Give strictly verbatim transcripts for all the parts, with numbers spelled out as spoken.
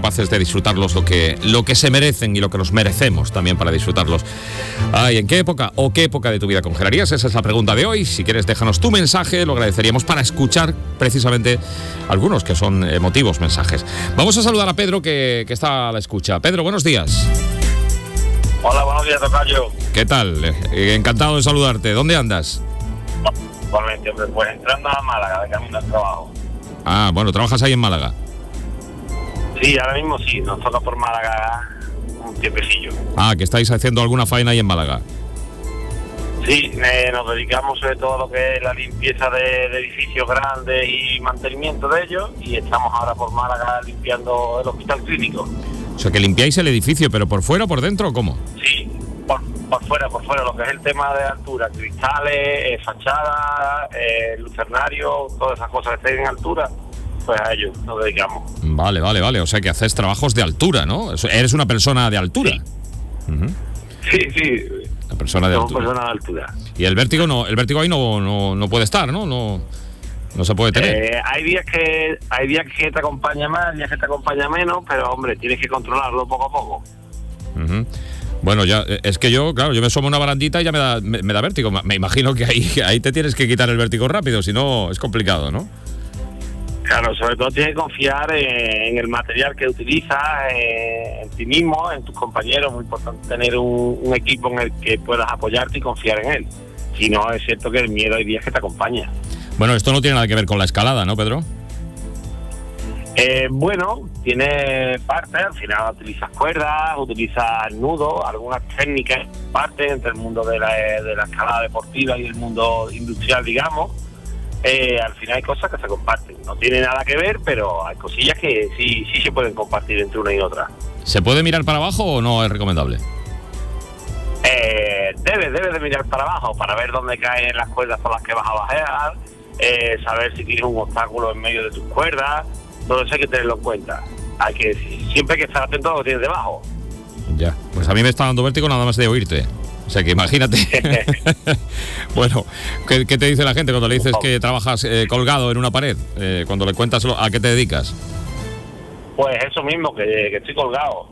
capaces de disfrutarlos lo que, lo que se merecen y lo que nos merecemos también para disfrutarlos. Ay, ¿en qué época o qué época de tu vida congelarías? Esa es la pregunta de hoy. Si quieres, déjanos tu mensaje, lo agradeceríamos para escuchar precisamente algunos que son emotivos mensajes. Vamos a saludar a Pedro, que, que está a la escucha. Pedro, buenos días. Hola, buenos días, tocayo. ¿Qué tal? Eh, encantado de saludarte. ¿Dónde andas? Igualmente, hombre, pues entrando a Málaga, de camino al trabajo. Ah, bueno, ¿trabajas ahí en Málaga? Sí, ahora mismo sí, nos toca por Málaga un tiempecillo. Ah, que estáis haciendo alguna faena ahí en Málaga. Sí, eh, nos dedicamos sobre todo a lo que es la limpieza de, de edificios grandes y mantenimiento de ellos, y estamos ahora por Málaga limpiando el hospital clínico. O sea, que limpiáis el edificio, pero ¿por fuera o por dentro o cómo? Sí, por, por fuera, por fuera, lo que es el tema de altura, cristales, eh, fachadas, eh, lucernario, todas esas cosas que estén en altura, pues a ellos nos dedicamos. Vale, vale, vale, o sea que haces trabajos de altura, ¿no? Eres una persona de altura. Sí, uh-huh. sí, sí. Una persona de Somos altura. personas de altura. Y el vértigo no, el vértigo ahí no, no, no puede estar, ¿no? No, no se puede tener. Eh, hay días que hay días que te acompaña más, días que te acompaña menos, pero hombre, tienes que controlarlo poco a poco. Uh-huh. Bueno, ya es que yo, claro, yo me asomo una barandita y ya me da, me, me da vértigo. Me imagino que ahí, ahí te tienes que quitar el vértigo rápido, si no es complicado, ¿no? Claro, sobre todo tienes que confiar en, en el material que utilizas, eh, en ti mismo, en tus compañeros. Muy importante tener un, un equipo en el que puedas apoyarte y confiar en él. Si no, es cierto que el miedo hay días que te acompaña. Bueno, esto no tiene nada que ver con la escalada, ¿no, Pedro? Eh, bueno, tiene parte, al final utilizas cuerdas, utilizas nudos, algunas técnicas, parte entre el mundo de la, de la escalada deportiva y el mundo industrial, digamos. Eh, al final hay cosas que se comparten, no tiene nada que ver, pero hay cosillas que sí, sí se pueden compartir entre una y otra. ¿Se puede mirar para abajo o no es recomendable? Eh, debes, debes de mirar para abajo para ver dónde caen las cuerdas por las que vas a bajar, eh, saber si tienes un obstáculo en medio de tus cuerdas, todo eso hay que tenerlo en cuenta. Hay que siempre hay que estar atento a lo que tienes debajo. Ya, pues a mí me está dando vértigo nada más de oírte. O sea que imagínate. Bueno, ¿qué, ¿qué te dice la gente cuando le dices que trabajas eh, colgado en una pared? Eh, cuando le cuentas lo, a qué te dedicas. Pues eso mismo, que, que estoy colgado.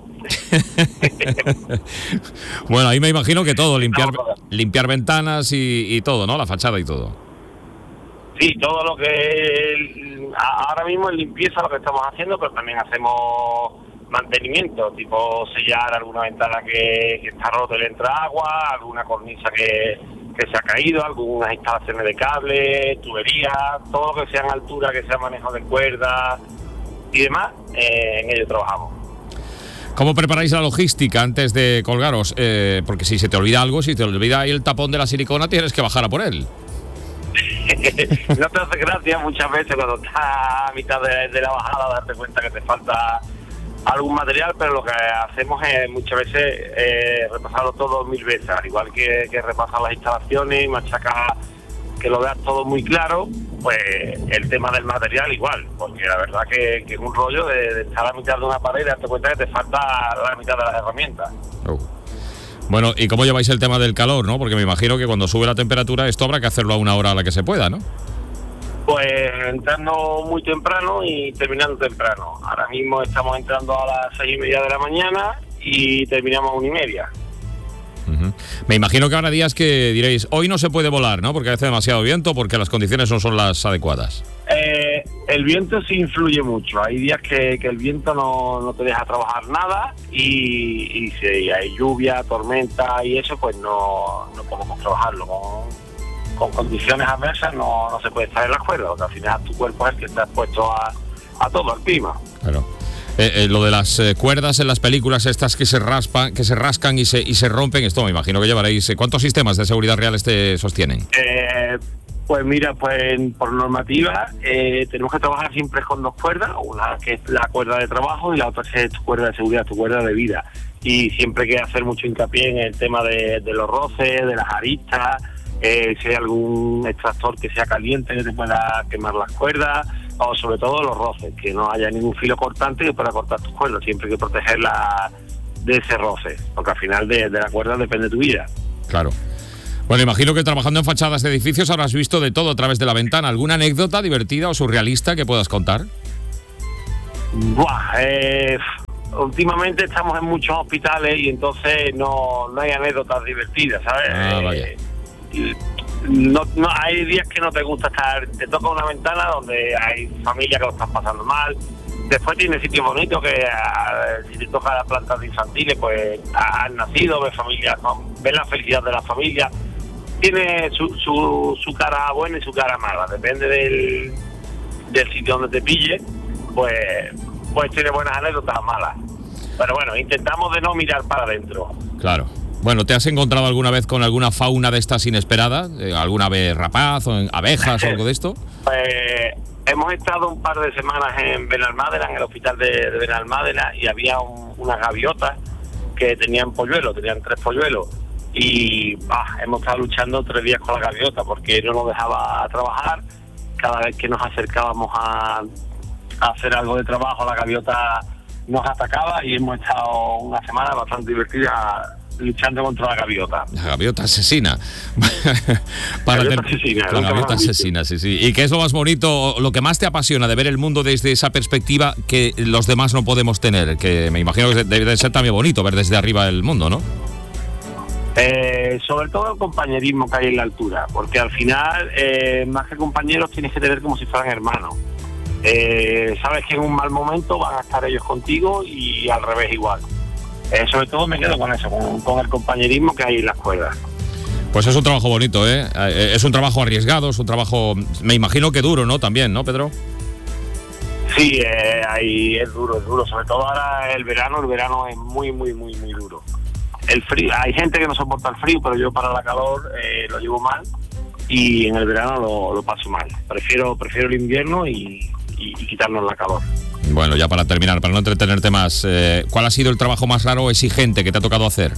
Bueno, ahí me imagino que todo, limpiar, limpiar ventanas y, y todo, ¿no? La fachada y todo. Sí, todo lo que ahora mismo es limpieza lo que estamos haciendo, pero también hacemos mantenimiento, tipo sellar alguna ventana que, que está rota y le entra agua, alguna cornisa que, que se ha caído, algunas instalaciones de cable, tuberías, todo lo que sea en altura, que sea manejo de cuerdas y demás, eh, en ello trabajamos. ¿Cómo preparáis la logística antes de colgaros? Eh, porque si se te olvida algo, si te olvida ahí el tapón de la silicona, tienes que bajar a por él. No te hace gracia muchas veces cuando estás a mitad de, de la bajada darte cuenta que te falta algún material, pero lo que hacemos es muchas veces eh, repasarlo todo mil veces, al igual que, que repasar las instalaciones y machacar que lo veas todo muy claro. Pues el tema del material igual, porque la verdad que, que es un rollo de, de estar a la mitad de una pared y darte cuenta que te falta la mitad de las herramientas. Oh. Bueno, ¿y cómo lleváis el tema del calor, no? Porque me imagino que cuando sube la temperatura esto habrá que hacerlo a una hora a la que se pueda, ¿no? Pues entrando muy temprano y terminando temprano. Ahora mismo estamos entrando a las seis y media de la mañana y terminamos a una y media. Uh-huh. Me imagino que habrá días que diréis, hoy no se puede volar, ¿no? Porque hace demasiado viento, porque las condiciones no son las adecuadas. Eh, el viento sí influye mucho. Hay días que, que el viento no, no te deja trabajar nada y, y si hay lluvia, tormenta y eso, pues no, no podemos trabajarlo. Con, con condiciones adversas no, no se puede estar en las cuerdas, porque al final tu cuerpo es el que está expuesto a, a todo, al clima. Claro. Eh, eh, lo de las eh, cuerdas en las películas estas que se raspan, que se rascan y se y se rompen, esto me imagino que llevaréis. Eh, ¿Cuántos sistemas de seguridad reales te sostienen? Eh, pues mira, pues por normativa eh, tenemos que trabajar siempre con dos cuerdas, una que es la cuerda de trabajo y la otra que es tu cuerda de seguridad, tu cuerda de vida. Y siempre hay que hacer mucho hincapié en el tema de, de los roces, de las aristas, eh, si hay algún extractor que sea caliente que te pueda quemar las cuerdas, o sobre todo los roces, que no haya ningún filo cortante que pueda cortar tus cuerdas. Siempre hay que protegerla de ese roce, porque al final de, de la cuerda depende tu vida. Claro. Bueno, imagino que trabajando en fachadas de edificios habrás visto de todo a través de la ventana. ¿Alguna anécdota divertida o surrealista que puedas contar? Buah, eh, últimamente estamos en muchos hospitales y entonces no, no hay anécdotas divertidas, ¿sabes? Ah, vaya. Eh, no, no, hay días que no te gusta estar, te toca una ventana donde hay familias que lo están pasando mal. Después tiene sitios bonitos que uh, si te toca las plantas infantiles, pues han nacido, ves familias, ves la felicidad de la familia. Tiene su, su, su cara buena y su cara mala, depende del, del sitio donde te pille, pues, pues tiene buenas anécdotas malas. Pero bueno, intentamos de no mirar para adentro. Claro. Bueno, ¿te has encontrado alguna vez con alguna fauna de estas inesperadas? ¿Alguna vez rapaz o abejas o algo de esto? Pues hemos estado un par de semanas en Benalmádena, en el hospital de, de Benalmádena, y había un, unas gaviotas que tenían polluelos, tenían tres polluelos. Y bah, hemos estado luchando tres días con la gaviota porque no nos dejaba trabajar. Cada vez que nos acercábamos a, a hacer algo de trabajo, la gaviota nos atacaba y hemos estado una semana bastante divertida luchando contra la gaviota. La gaviota asesina. Para gaviota ter... asesina. La gaviota asesina, sí, sí. ¿Y qué es lo más bonito, lo que más te apasiona de ver el mundo desde esa perspectiva que los demás no podemos tener? Que me imagino que debe de ser también bonito ver desde arriba el mundo, ¿no? Eh, sobre todo el compañerismo que hay en la altura, porque al final, eh, más que compañeros, tienes que tener como si fueran hermanos. Eh, sabes que en un mal momento van a estar ellos contigo y al revés igual. Eh, sobre todo me quedo con eso, con, con el compañerismo que hay en las cuerdas. Pues es un trabajo bonito, ¿eh? Es un trabajo arriesgado, es un trabajo, me imagino que duro, ¿no? También, ¿no, Pedro? Sí, eh, ahí es duro, es duro. Sobre todo ahora el verano, el verano es muy, muy, muy, muy duro. El frío, hay gente que no soporta el frío, pero yo para la calor eh, lo llevo mal y en el verano lo, lo paso mal. Prefiero, prefiero el invierno y, y, y quitarnos la calor. Bueno, ya para terminar, para no entretenerte más, eh, ¿cuál ha sido el trabajo más raro o exigente que te ha tocado hacer?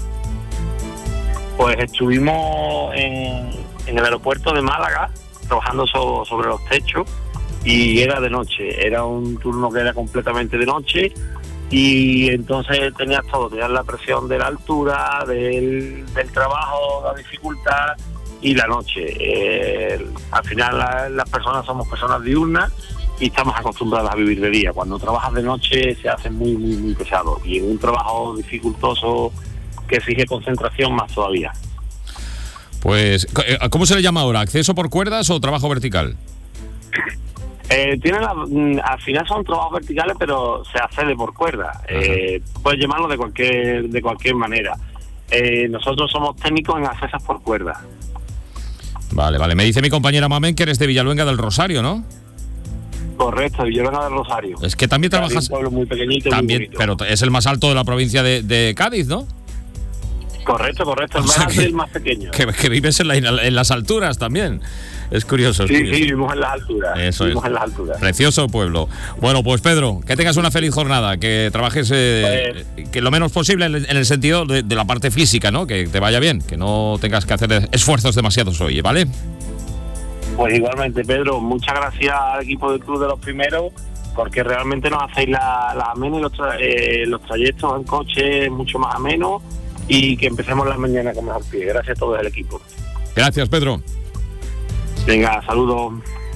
Pues estuvimos en, en el aeropuerto de Málaga trabajando so, sobre los techos y era de noche, era un turno que era completamente de noche y entonces tenías todo, tenías la presión de la altura, del, del trabajo, la dificultad y la noche. Eh, al final la, las personas somos personas diurnas y estamos acostumbrados a vivir de día. Cuando trabajas de noche se hace muy, muy, muy pesado. Y en un trabajo dificultoso que exige concentración más todavía. Pues, ¿cómo se le llama ahora? ¿Acceso por cuerdas o trabajo vertical? Eh, tienen la, al final son trabajos verticales, pero se accede por cuerda. Eh, puedes llamarlo de cualquier, de cualquier manera. Eh, nosotros somos técnicos en accesos por cuerda. Vale, vale. Me dice mi compañera Mamen que eres de Villaluenga del Rosario, ¿no? Correcto, Villaluenga del Rosario. Es que también trabajas... Un pueblo muy pequeñito, también, muy pero es el más alto de la provincia de, de Cádiz, ¿no? Correcto, correcto, el más alto y el más pequeño. Que, que vives en, la, en las alturas también. Es curioso. Es sí, curioso. sí, vivimos en las alturas. Eso vivimos es. en las alturas. Precioso pueblo. Bueno, pues Pedro, que tengas una feliz jornada, que trabajes eh, pues, que lo menos posible en el, en el sentido de, de la parte física, ¿no? Que te vaya bien, que no tengas que hacer esfuerzos demasiados hoy, ¿vale? Pues igualmente, Pedro, muchas gracias al equipo del Club de los Primeros, porque realmente nos hacéis la, la amena y los, tra eh, los trayectos en coche mucho más amenos y que empecemos la mañana con mejor pie. Gracias a todo el equipo. Gracias, Pedro. Venga, saludos.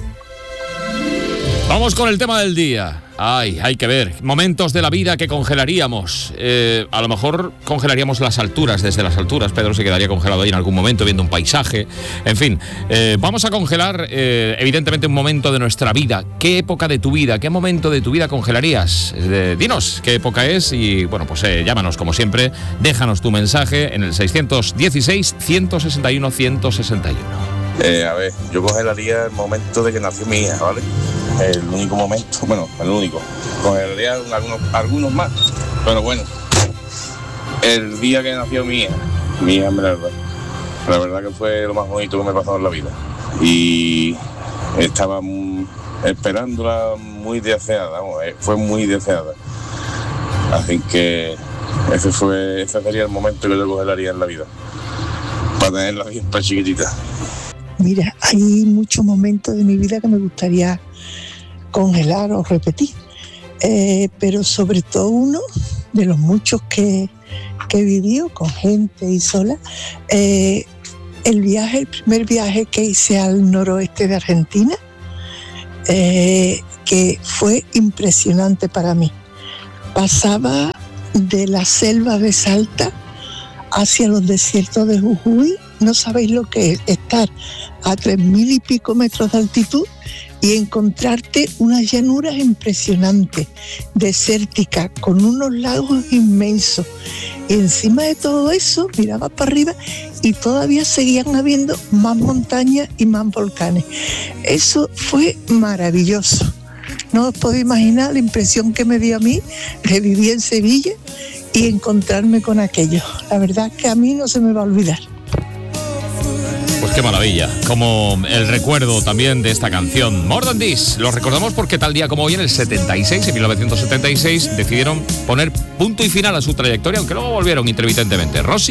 Vamos con el tema del día. Ay, hay que ver. Momentos de la vida que congelaríamos. Eh, a lo mejor congelaríamos las alturas, desde las alturas. Pedro se quedaría congelado ahí en algún momento viendo un paisaje. En fin, eh, vamos a congelar eh, evidentemente un momento de nuestra vida. ¿Qué época de tu vida, qué momento de tu vida congelarías? Eh, dinos qué época es y, bueno, pues eh, llámanos como siempre. Déjanos tu mensaje en el seiscientos dieciséis, ciento sesenta y uno, ciento sesenta y uno. Eh, a ver, yo congelaría el momento de que nació mi hija, ¿vale? El único momento, bueno, el único. Congelaría algunos, algunos más, pero bueno, el día que nació mi hija, mi hija Esmeralda, la verdad que fue lo más bonito que me ha pasado en la vida. Y estaba esperándola muy deseada, vamos, fue muy deseada. Así que ese, fue, ese sería el momento que yo congelaría en la vida, para tenerla bien para chiquitita. Mira, hay muchos momentos de mi vida que me gustaría congelar o repetir, eh, pero sobre todo uno de los muchos que, que he vivido con gente y sola, eh, el viaje, el primer viaje que hice al noroeste de Argentina, eh, que fue impresionante para mí. Pasaba de la selva de Salta hacia los desiertos de Jujuy. No sabéis lo que es estar a tres mil y pico metros de altitud y encontrarte unas llanuras impresionantes, desérticas, con unos lagos inmensos. Y encima de todo eso, mirabas para arriba y todavía seguían habiendo más montañas y más volcanes. Eso fue maravilloso. No os podéis imaginar la impresión que me dio a mí de vivir en Sevilla y encontrarme con aquello. La verdad es que a mí no se me va a olvidar. Pues qué maravilla, como el recuerdo también de esta canción, More Than This. Lo recordamos porque tal día como hoy, en el setenta y seis, en mil novecientos setenta y seis, decidieron poner punto y final a su trayectoria, aunque luego volvieron intermitentemente. Rosy